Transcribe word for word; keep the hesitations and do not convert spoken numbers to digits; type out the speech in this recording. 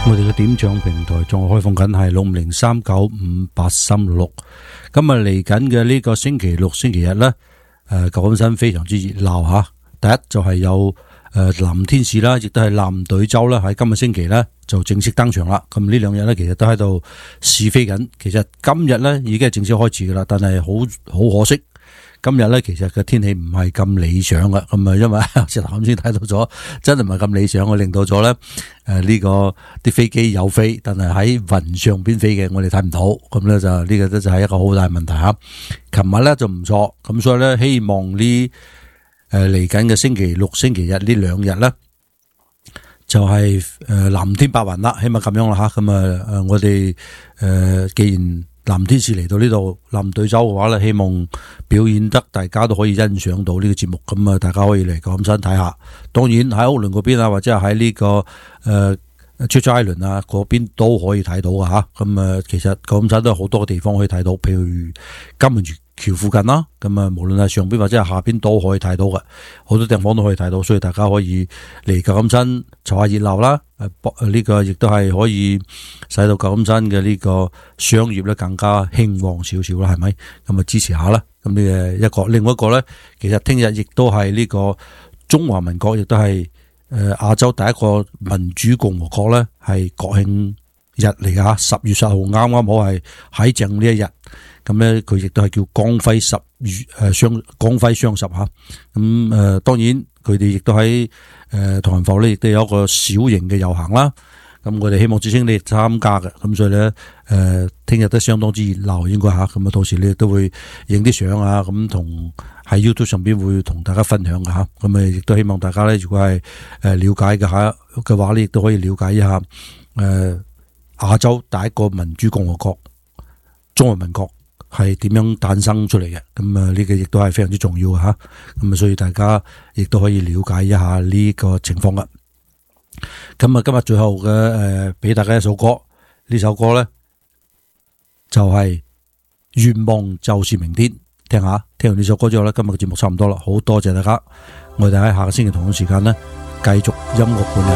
我哋嘅點唱平台仲開放緊，係六五零三九五八三六六。咁啊嚟緊嘅呢個星期六、星期日咧，誒舊金山非常之熱鬧吓。第一就係有誒藍天使啦，亦都係藍隊周啦，喺今個星期咧就正式登場啦。咁呢兩日咧，其實都喺度試飛緊。其實今日咧已經係正式開始噶啦，但係好好可惜。今日咧，其實嘅天氣唔係咁理想嘅，咁啊，因為石頭先睇到咗，真係唔係咁理想，我令到咗咧，誒呢個啲飛機有飛，但係喺雲上邊飛嘅，我哋睇唔到，咁咧就呢個都就係一個好大問題吓。琴日咧就唔錯，咁所以咧希望呢誒嚟緊嘅星期六、星期日呢兩日咧，就係誒藍天白雲啦，起碼咁樣啦吓。咁啊誒我哋誒既然藍天使嚟到呢度藍隊周嘅話咧，希望表演得大家都可以欣賞到呢個節目，咁啊大家可以嚟舊金山睇下。當然喺奧倫嗰邊啊，或者喺呢、這個誒 Churchill Island 啊嗰邊都可以睇到嘅吓。咁啊其實舊金山都有好多個地方可以睇到，譬如金門橋附近啦，咁啊無論係上邊或者係下邊都可以睇到嘅，好多地方都可以睇到，所以大家可以嚟舊金山湊下熱鬧啦。誒，呢個亦都係可以使到舊金山嘅呢個商業咧更加興旺少少啦，係咪？咁啊支持下啦。咁呢個一個，另外一個咧，其實聽日亦都係呢個中華民國，亦都係誒亞洲第一個民主共和國咧，係國慶日嚟噶吓，十月十號啱啱好係喺正呢一日。咁咧，佢亦都係叫光輝十月誒雙光輝雙十吓。咁誒、呃，當然佢哋亦都喺誒唐人埠咧，亦都有一個小型嘅遊行啦。咁我哋希望之星你參加嘅，咁所以咧誒，聽日都相當之熱鬧應該吓。咁啊，到時你亦都會影啲相啊，咁同喺 YouTube 上邊會同大家分享嘅吓。咁啊，亦都希望大家咧，如果係誒了解嘅吓嘅話咧，亦都可以了解一下誒亞、呃、洲第一個民主共和國中華民國係點樣誕生出嚟嘅？咁啊，呢個亦都係非常之重要嘅吓。咁啊，所以大家亦都可以了解一下呢個情況噶。咁啊，今日最後嘅誒，俾、呃、大家一首歌，呢首歌咧就係、是、願望就是明天。聽下，聽完呢首歌之後咧，今日嘅節目差唔多啦，好多謝大家。我哋喺下個星期同樣時間咧，繼續音樂伴你。